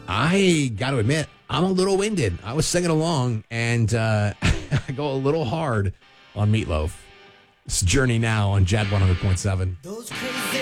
I got to admit, I'm a little winded. I was singing along, and I go a little hard on Meatloaf. It's Journey Now on JAD 100.7. Those crazy